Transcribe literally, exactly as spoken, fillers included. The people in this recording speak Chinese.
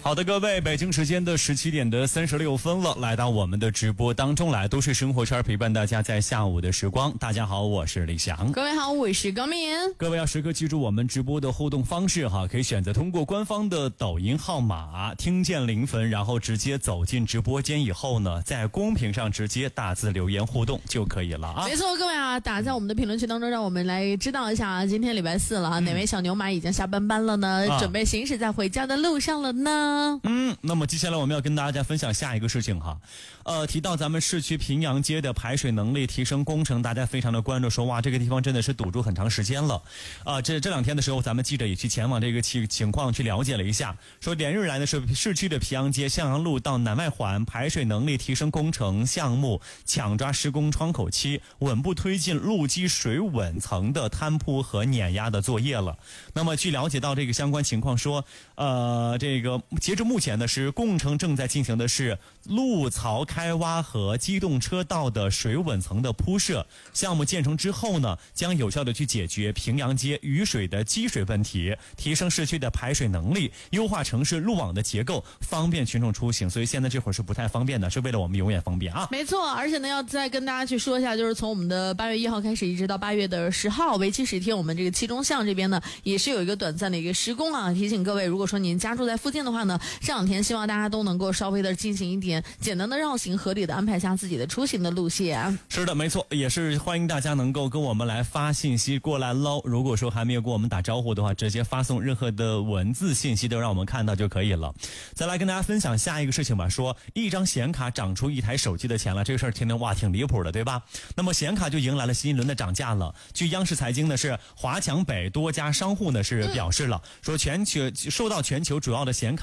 好的，各位，北京时间的十七点的三十六分了，来到我们的直播当中来，都市生活圈陪伴大家在下午的时光。大家好，我是李翔。 各位好，我是高明。 各位要时刻记住我们直播的互动方式哈，可以选择通过官方的抖音号码听见零分，然后直接走进直播间以后呢，在公屏上直接打字留言互动就可以了啊。 没错，各位啊，打在我们的评论区当中，让我们来知道一下啊，今天礼拜四了啊，嗯、哪位小牛马已经下班班了呢？啊、准备行驶在回家的路上了呢？ 嗯，那么接下来我们要跟大家分享下一个事情哈，呃，提到咱们市区平阳街的排水能力提升工程，大家非常的关注，说哇，这个地方真的是堵住很长时间了，啊、呃，这这两天的时候，咱们记者也去前往这个情情况去了解了一下，说连日来呢是市区的平阳街向阳路到南外环排水能力提升工程项目抢抓施工窗口期，稳步推进路基水稳层的摊铺和碾压的作业了。那么据了解到这个相关情况说，呃，这个截至目前呢是工程正在进行的是路槽开挖和机动车道的水稳层的铺设。项目建成之后呢，将有效的去解决平阳街雨水的积水问题，提升市区的排水能力，优化城市路网的结构，方便群众出行。所以现在这会儿是不太方便的，是为了我们永远方便啊。 没错，而且呢，要再跟大家去说一下，就是从我们的八月一号开始，一直到八月的十号，为期十天，我们这个七中巷这边呢，也是有一个短暂的一个施工啊。提醒各位，如果说您家住在附近的话呢，这两天希望大家都能够稍微的进行一点简单的绕行，合理的安排下自己的出行的路线。 是的，没错，也是欢迎大家能够跟我们来发信息过来喽。如果说还没有跟我们打招呼的话，直接发送任何的文字信息都让我们看到就可以了。再来跟大家分享下一个事情吧，说一张显卡涨出一台手机的钱了，这个事儿听听哇挺离谱的，对吧？那么显卡就迎来了新一轮的涨价了。据央视财经呢，是华强北多家商户呢是表示了，说全球受到全球主要的显卡